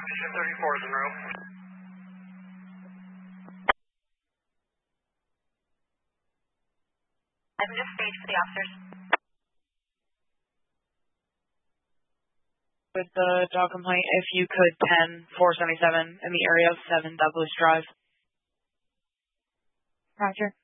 34 is en route. I'm just stage for the officers. With the dog complaint, if you could 10-477 in the area of 7 Douglas Drive. Roger.